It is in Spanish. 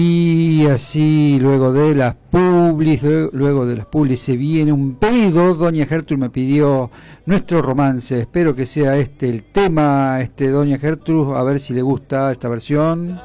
Y así, luego de las publis se viene un pedido. Doña Gertrude me pidió nuestro romance. Espero que sea este el tema, doña Gertrude, a ver si le gusta esta versión.